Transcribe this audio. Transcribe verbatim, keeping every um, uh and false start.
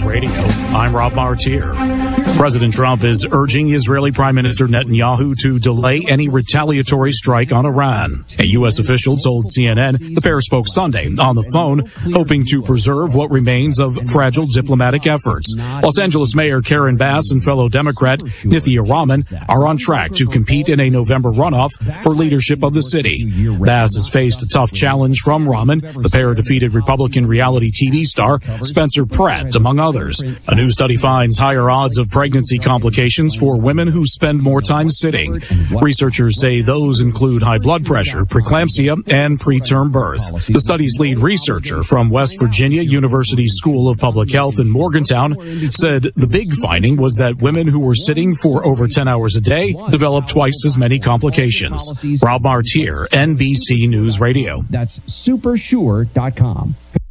Radio. I'm Rob Martier. President Trump is urging Israeli Prime Minister Netanyahu to delay any retaliatory strike on Iran. A U S official told C N N the pair spoke Sunday on the phone, hoping to preserve what remains of fragile diplomatic efforts. Los Angeles Mayor Karen Bass and fellow Democrat Nithya Rahman are on track to compete in a November runoff for leadership of the city. Bass has faced a tough challenge from Rahman. The pair defeated Republican reality T V star Spencer Pratt, among others. A new study finds higher odds of pregnancy complications for women who spend more time sitting. Researchers say those include high blood pressure, preeclampsia, and preterm birth. The study's lead researcher from West Virginia University School of Public Health in Morgantown said the big finding was that women who were sitting for over ten hours a day developed twice as many complications. Rob Martier, N B C News Radio. That's supersure dot com.